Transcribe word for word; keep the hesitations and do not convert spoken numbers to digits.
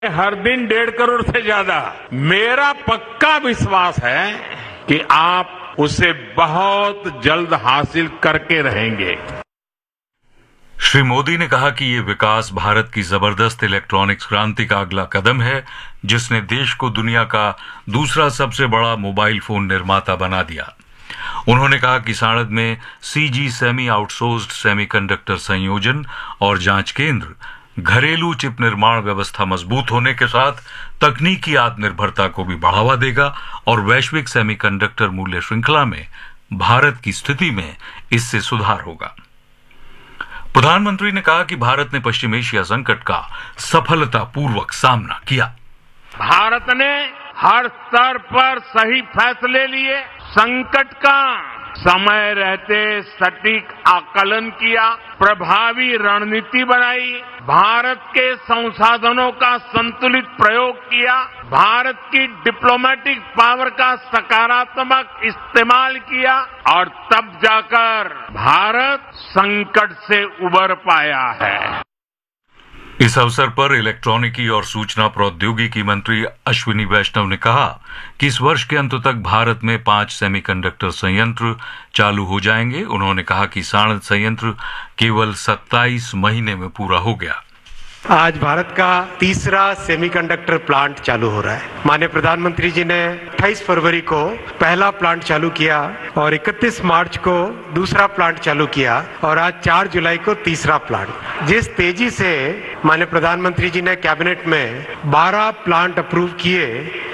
हर दिन डेढ़ करोड़ से ज्यादा। मेरा पक्का विश्वास है कि आप उसे बहुत जल्द हासिल करके रहेंगे। श्री मोदी ने कहा कि ये विकास भारत की जबरदस्त इलेक्ट्रॉनिक्स क्रांति का अगला कदम है, जिसने देश को दुनिया का दूसरा सबसे बड़ा मोबाइल फोन निर्माता बना दिया। उन्होंने कहा कि साणंद में सीजी सेमी आउटसोर्स्ड सेमीकंडक्टर संयोजन और जांच केंद्र घरेलू चिप निर्माण व्यवस्था मजबूत होने के साथ तकनीकी आत्मनिर्भरता को भी बढ़ावा देगा और वैश्विक सेमीकंडक्टर मूल्य श्रृंखला में भारत की स्थिति में इससे सुधार होगा। प्रधानमंत्री ने कहा कि भारत ने पश्चिम एशिया संकट का सफलतापूर्वक सामना किया। भारत ने हर स्तर पर सही फैसले लिए, संकट का समय रहते सटीक आकलन किया, प्रभावी रणनीति बनाई, भारत के संसाधनों का संतुलित प्रयोग किया, भारत की डिप्लोमेटिक पावर का सकारात्मक इस्तेमाल किया और तब जाकर भारत संकट से उबर पाया है। इस अवसर पर इलेक्ट्रॉनिकी और सूचना प्रौद्योगिकी मंत्री अश्विनी वैष्णव ने कहा कि इस वर्ष के अंत तक भारत में पांच सेमीकंडक्टर संयंत्र चालू हो जाएंगे। उन्होंने कहा कि साणंद संयंत्र केवल सत्ताईस महीने में पूरा हो गया। आज भारत का तीसरा सेमीकंडक्टर प्लांट चालू हो रहा है। माननीय प्रधानमंत्री जी ने अट्ठाईस फरवरी को पहला प्लांट चालू किया और इकतीस मार्च को दूसरा प्लांट चालू किया और आज चार जुलाई को तीसरा प्लांट। जिस तेजी से माननीय प्रधानमंत्री जी ने कैबिनेट में बारह प्लांट अप्रूव किए,